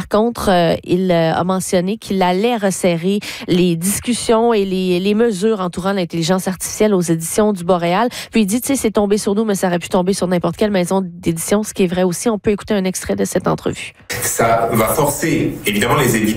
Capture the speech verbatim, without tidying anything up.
contre, euh, il euh, a mentionné qu'il allait resserrer les discussions et les, les mesures entourant l'intelligence artificielle aux éditions du Boréal. Puis il dit, tu sais, c'est tombé sur nous, mais ça aurait pu tomber sur n'importe quelle maison d'édition, ce qui est vrai aussi. On peut écouter un extrait de cette entrevue. Ça va forcer, évidemment, les éditeurs